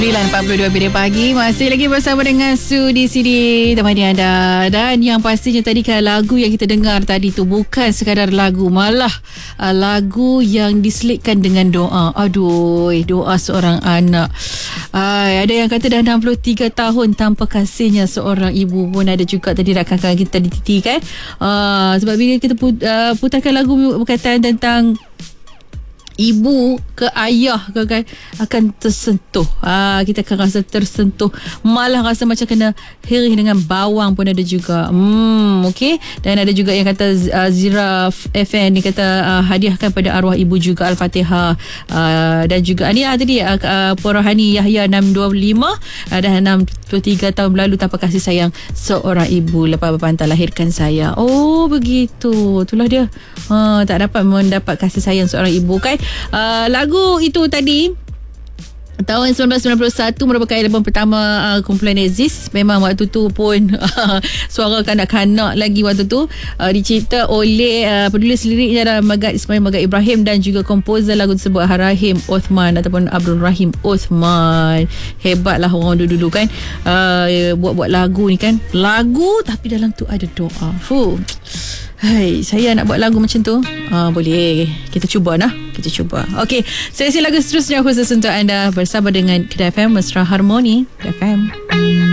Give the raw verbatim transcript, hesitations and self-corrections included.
sembilan empat puluh dua minit pagi. Masih lagi bersama dengan Su di sini temani anda. Dan yang pastinya tadi kan lagu yang kita dengar tadi tu bukan sekadar lagu, malah uh, lagu yang diselitkan dengan doa. Aduh, doa seorang anak. Uh, ada yang kata dah enam puluh tiga tahun tanpa kasihnya seorang ibu pun ada juga tadi rakan-rakan kita di T T kan. Uh, sebab bila kita put, uh, putarkan lagu berkaitan tentang ibu ke ayah ke kan akan tersentuh. Ha, kita akan rasa tersentuh, malah rasa macam kena hirih dengan bawang pun ada juga. Hmm, okey. Dan ada juga yang kata uh, Zira F N ni kata uh, hadiahkan pada arwah ibu juga Al-Fatihah. Uh, dan juga ni lah tadi uh, uh, Purohani Yahya enam dua lima uh, dah enam puluh tiga tahun berlalu tanpa kasih sayang seorang ibu lepas bapa hantar lahirkan saya. Oh begitu. Itulah dia. Uh, tak dapat mendapat kasih sayang seorang ibu kan. Uh, lagu itu tadi tahun sembilan belas sembilan puluh satu merupakan album pertama uh, kumpulan Aziz. Memang waktu tu pun uh, suara kanak-kanak lagi waktu tu. Uh, dicipta oleh uh, penulis liriknya adalah Magat Ismail Magat Ibrahim dan juga komposer lagu tersebut Rahim Othman ataupun Abdul Rahim Othman. Hebatlah orang dulu-dulu kan. Uh, buat-buat lagu ni kan. Lagu tapi dalam tu ada doa. Fuh. Hai, saya nak buat lagu macam tu. Ah, boleh. Kita cuba nah. Kita cuba. Okey, sesi lagu seterusnya khusus untuk anda bersama dengan Kedah F M Mesra Harmoni Kedah F M.